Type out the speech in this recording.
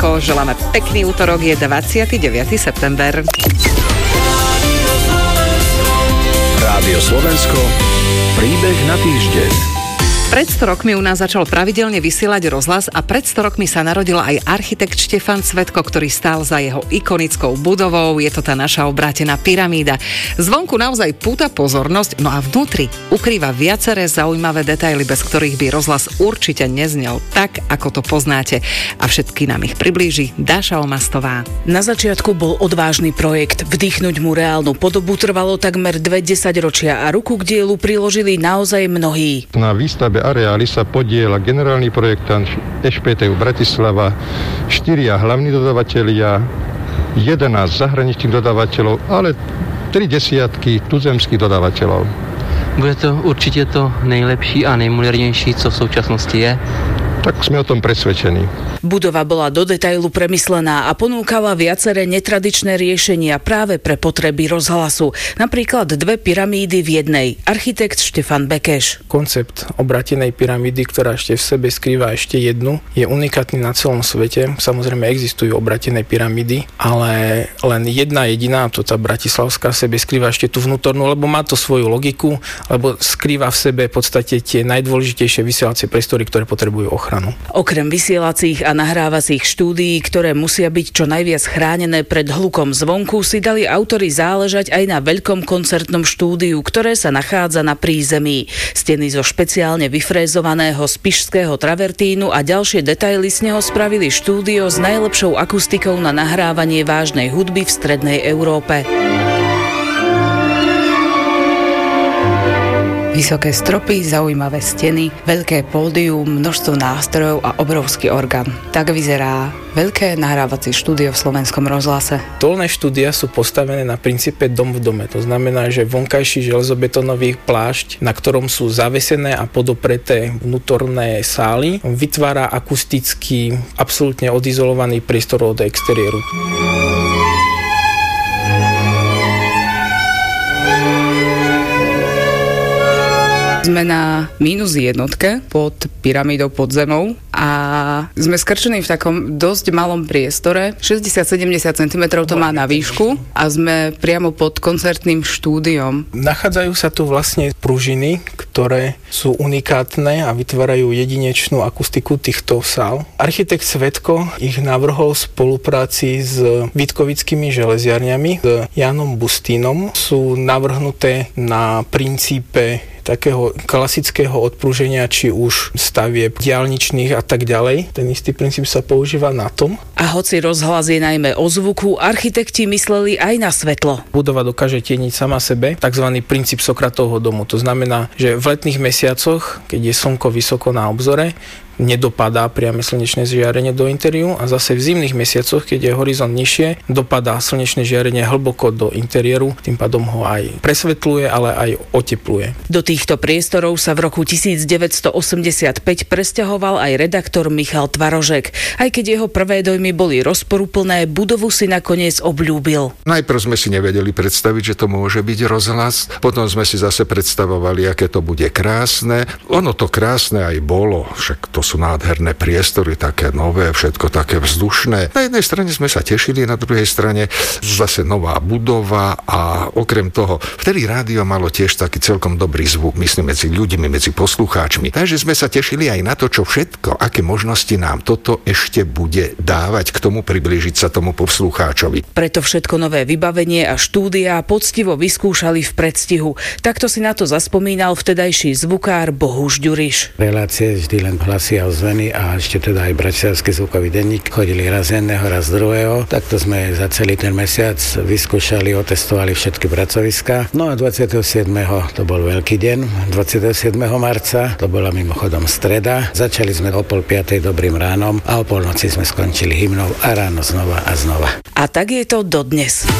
Slovensko. Želáme pekný útorok, je 29. september. Rádio Slovensko, príbeh na týždeň. Pred 100 rokmi u nás začal pravidelne vysielať rozhlas a pred 100 rokmi sa narodil aj architekt Štefan Cvetko, ktorý stál za jeho ikonickou budovou. Je to tá naša obrátená pyramída. Zvonku naozaj púta pozornosť, no a vnútri ukrýva viaceré zaujímavé detaily, bez ktorých by rozhlas určite neznel tak, ako to poznáte. A všetky nám ich priblíži Dáša Omastová. Na začiatku bol odvážny projekt. Vdýchnuť mu reálnu podobu trvalo takmer 2 desaťročia a ruku k dielu priložili naozaj mnohí. Na výstave areály sa podieľa generálny projektant ŠPTU Bratislava, 4 hlavní dodavatelia, 11 zahraničných dodavateľov, ale 30 tuzemských dodavateľov. Bude to určitě to nejlepší a nejmodernější, co v současnosti je. Tak sme o tom presvedčení. Budova bola do detailu premyslená a ponúkala viaceré netradičné riešenia práve pre potreby rozhlasu. Napríklad 2 pyramídy v jednej. Architekt Štefan Bekeš. Koncept obrátenej pyramídy, ktorá ešte v sebe skrýva ešte jednu, je unikátny na celom svete. Samozrejme existujú obrátené pyramídy, ale len jedna jediná, to tá bratislavská, v sebe skrýva ešte tú vnútornú, lebo má to svoju logiku, lebo skrýva v sebe v podstate tie najdôležitejšie vysielacie priestory, ktoré potrebujú ochranu. Okrem vysielacích a nahrávacích štúdií, ktoré musia byť čo najviac chránené pred hlukom zvonku, si dali autori záležať aj na veľkom koncertnom štúdiu, ktoré sa nachádza na prízemí. Steny zo špeciálne vyfrézovaného spišského travertínu a ďalšie detaily z neho spravili štúdio s najlepšou akustikou na nahrávanie vážnej hudby v strednej Európe. Vysoké stropy, zaujímavé steny, veľké pódium, množstvo nástrojov a obrovský orgán. Tak vyzerá veľké nahrávacie štúdio v Slovenskom rozhlase. Dolné štúdia sú postavené na princípe dom v dome. To znamená, že vonkajší železobetonový plášť, na ktorom sú zavesené a podopreté vnútorné sály, vytvára akusticky absolútne odizolovaný priestor od exteriéru. Sme na -1 pod pyramídou pod zemou a sme skrčení v takom dosť malom priestore. 60-70 cm to má na výšku a sme priamo pod koncertným štúdiom. Nachádzajú sa tu vlastne pružiny, ktoré sú unikátne a vytvárajú jedinečnú akustiku týchto sál. Architekt Cvetko ich navrhol v spolupráci s Vítkovickými železiarňami, s Jánom Bustínom. Sú navrhnuté na princípe takého klasického odpruženia, či už stavieb diaľničných a tak ďalej. Ten istý princíp sa používa na tom. A hoci rozhlas je najmä o zvuku, architekti mysleli aj na svetlo. Budova dokáže tieniť sama sebe, takzvaný princíp Sokratovho domu. To znamená, že v letných mesiacoch, keď je slnko vysoko na obzore, nedopadá priame slnečné žiarenie do interiéru a zase v zimných mesiacoch, keď je horizont nižšie, dopadá slnečné žiarenie hlboko do interiéru, tým pádom ho aj presvetľuje, ale aj otepluje. Do týchto priestorov sa v roku 1985 presťahoval aj redaktor Michal Tvarožek. Aj keď jeho prvé dojmy boli rozporuplné, budovu si nakoniec obľúbil. Najprv sme si nevedeli predstaviť, že to môže byť rozhlas, potom sme si zase predstavovali, aké to bude krásne. Ono to krásne aj bolo, však to sú nádherné priestory, také nové, všetko také vzdušné. Na jednej strane sme sa tešili, na druhej strane zase nová budova a okrem toho, vtedy rádio malo tiež taký celkom dobrý zvuk, myslím, medzi ľuďmi, medzi poslucháčmi. Takže sme sa tešili aj na to, čo všetko, aké možnosti nám toto ešte bude dávať, k tomu priblížiť sa tomu poslucháčovi. Preto všetko nové vybavenie a štúdia poctivo vyskúšali v predstihu. Takto si na to zaspomínal vtedajší zvukár Bohuš Ďuriš. Relácie vždy len hlasy a ozveny a ešte teda aj bratislavský zvukový denník. Chodili raz jedného, raz druhého. Takto sme za celý ten mesiac vyskúšali, otestovali všetky pracoviská. No a 27. to bol veľký deň. 27. marca to bola mimochodom streda. Začali sme o 4:30 dobrým ránom a o polnoci sme skončili hymnou a ráno znova a znova. A tak je to dodnes.